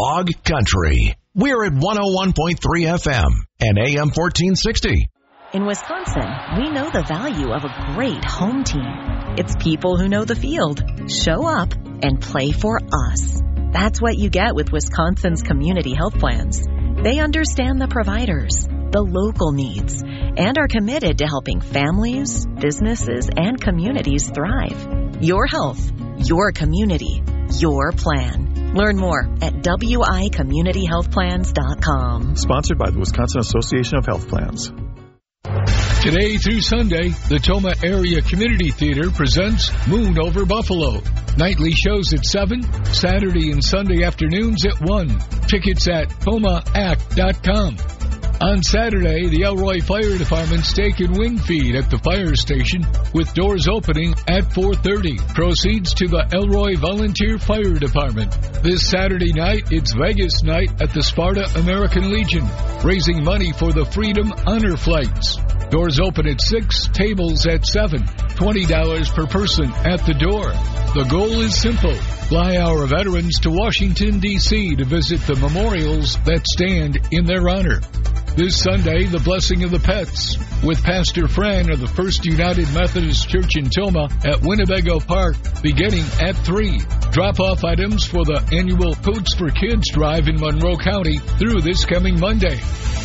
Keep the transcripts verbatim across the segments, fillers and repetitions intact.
Fog Country. We're at one oh one point three F M and A M fourteen sixty. In Wisconsin, we know the value of a great home team. It's people who know the field, show up, and play for us. That's what you get with Wisconsin's community health plans. They understand the providers, the local needs, and are committed to helping families, businesses, and communities thrive. Your health, your community, your plan. Learn more at W I community health plans dot com. Sponsored by the Wisconsin Association of Health Plans. Today through Sunday, the Toma Area Community Theater presents Moon Over Buffalo. Nightly shows at seven, Saturday and Sunday afternoons at one. Tickets at toma act dot com. On Saturday, the Elroy Fire Department steak and wing feed at the fire station with doors opening at four thirty. Proceeds to the Elroy Volunteer Fire Department. This Saturday night, it's Vegas night at the Sparta American Legion, raising money for the Freedom Honor Flights. Doors open at six, tables at seven. twenty dollars per person at the door. The goal is simple. Fly our veterans to Washington, D C to visit the memorials that stand in their honor. This Sunday, the Blessing of the Pets with Pastor Fran of the First United Methodist Church in Toma at Winnebago Park beginning at three. Drop-off items for the annual Coats for Kids drive in Monroe County through this coming Monday.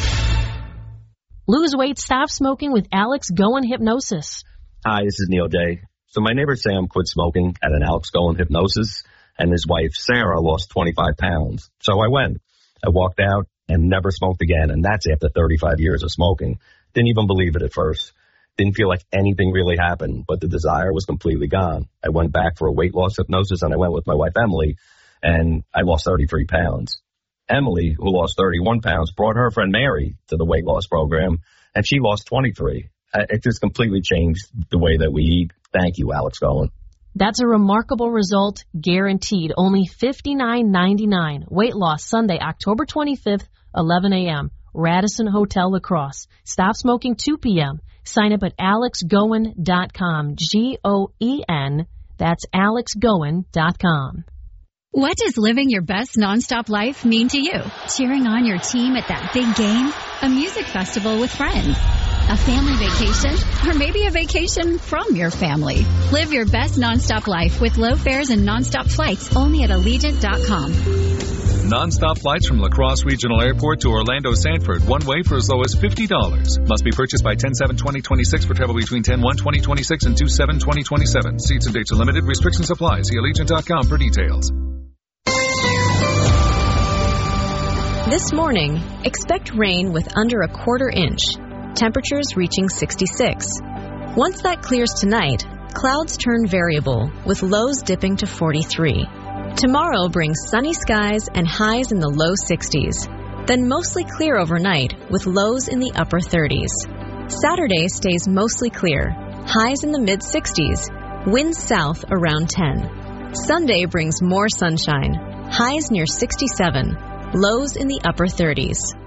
Lose weight, stop smoking with Alex Goen Hypnosis. Hi, this is Neil Day. So my neighbor Sam quit smoking at an Alex Goen Hypnosis, and his wife Sarah lost twenty-five pounds. So I went. I walked out and never smoked again, and that's after thirty-five years of smoking. Didn't even believe it at first. Didn't feel like anything really happened, but the desire was completely gone. I went back for a weight loss hypnosis, and I went with my wife Emily, and I lost thirty-three pounds. Emily, who lost thirty-one pounds, brought her friend Mary to the weight loss program, and she lost twenty-three. It just completely changed the way that we eat. Thank you, Alex Goen. That's a remarkable result, guaranteed. Only fifty-nine ninety-nine. Weight loss Sunday, October twenty-fifth, eleven a.m. Radisson Hotel La Crosse. Stop smoking two p.m. Sign up at alex goen dot com. G O E N. That's alex goen dot com. What does living your best nonstop life mean to you? Cheering on your team at that big game? A music festival with friends? A family vacation? Or maybe a vacation from your family? Live your best nonstop life with low fares and nonstop flights only at allegiant dot com. Non-stop flights from La Crosse Regional Airport to Orlando Sanford, one way for as low as fifty dollars. Must be purchased by ten seven twenty twenty-six for travel between ten one twenty twenty-six and two seven twenty twenty-seven. Seats and dates are limited. Restrictions apply. See allegiant dot com for details. This morning, expect rain with under a quarter inch. Temperatures reaching sixty-six. Once that clears tonight, clouds turn variable, with lows dipping to forty-three. Tomorrow brings sunny skies and highs in the low sixties. Then mostly clear overnight, with lows in the upper thirties. Saturday stays mostly clear, highs in the mid-sixties, winds south around ten. Sunday brings more sunshine, highs near sixty-seven, lows in the upper thirties.